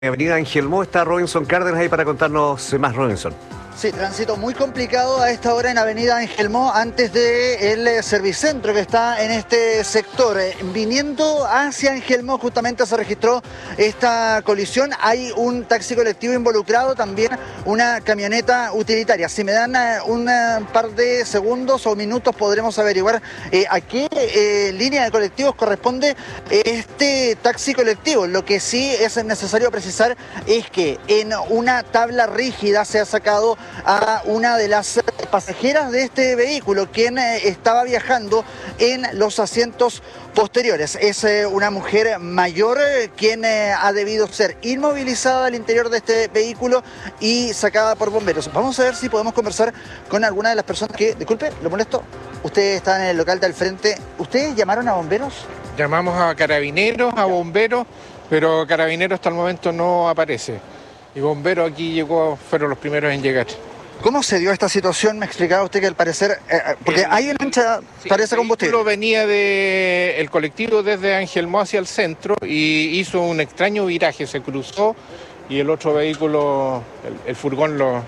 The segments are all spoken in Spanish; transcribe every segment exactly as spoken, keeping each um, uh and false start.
Avenida Angelmó está Robinson Cárdenas ahí para contarnos más, Robinson. Sí, tránsito muy complicado a esta hora en Avenida Angelmó, antes del Servicentro que está en este sector. Viniendo hacia Angelmó justamente se registró esta colisión. Hay un taxi colectivo involucrado, también una camioneta utilitaria. Si me dan un par de segundos o minutos podremos averiguar eh, a qué eh, línea de colectivos corresponde este taxi colectivo. Lo que sí es necesario precisar es que en una tabla rígida se ha sacado a una de las pasajeras de este vehículo, quien eh, estaba viajando en los asientos posteriores. Es eh, una mujer mayor eh, quien eh, ha debido ser inmovilizada al interior de este vehículo y sacada por bomberos. Vamos a ver si podemos conversar con alguna de las personas que... Disculpe, ¿lo molesto? Usted está en el local del frente. ¿Ustedes llamaron a bomberos? Llamamos a carabineros, a bomberos, pero carabineros hasta el momento no aparece. Y bomberos aquí llegó, fueron los primeros en llegar. ¿Cómo se dio esta situación? Me explicaba usted que al parecer, eh, porque hay una ancha, sí, parece combustible. El venía de el colectivo desde Angelmó hacia el centro y hizo un extraño viraje, se cruzó y el otro vehículo, el, el furgón, lo,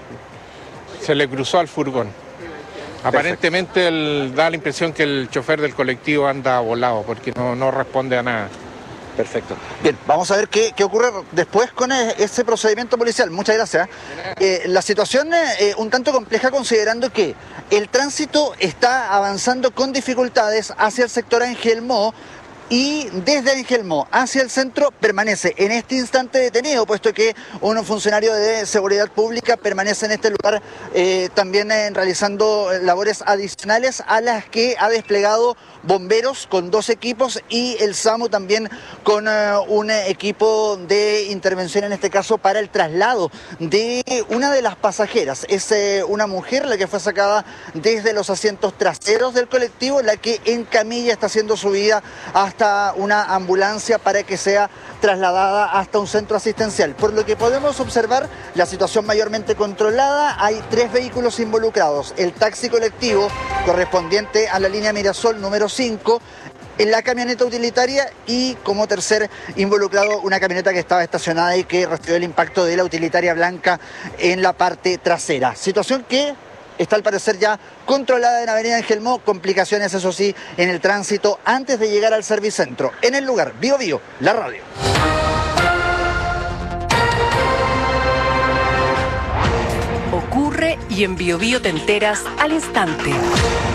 se le cruzó al furgón. Perfecto. Aparentemente el, da la impresión que el chofer del colectivo anda volado porque no, no responde a nada. Perfecto. Bien, vamos a ver qué, qué ocurre después con ese procedimiento policial. Muchas gracias. Eh, la situación es eh, un tanto compleja considerando que el tránsito está avanzando con dificultades hacia el sector Angelmó y desde Angelmó hacia el centro permanece en este instante detenido, puesto que un funcionario de seguridad pública permanece en este lugar eh, también eh, realizando labores adicionales a las que ha desplegado bomberos con dos equipos y el SAMU también con uh, un equipo de intervención, en este caso para el traslado de una de las pasajeras. Es eh, una mujer la que fue sacada desde los asientos traseros del colectivo, la que en camilla está siendo subida hasta una ambulancia para que sea trasladada hasta un centro asistencial. Por lo que podemos observar, la situación mayormente controlada. Hay tres vehículos involucrados: el taxi colectivo correspondiente a la línea Mirasol número cinco, en la camioneta utilitaria y como tercer involucrado una camioneta que estaba estacionada y que recibió el impacto de la utilitaria blanca en la parte trasera. Situación que está al parecer ya controlada en Avenida Angelmó. Complicaciones, eso sí, en el tránsito antes de llegar al Servicentro. En el lugar, Bio Bio, la radio. Ocurre y en Bio Bio te enteras al instante.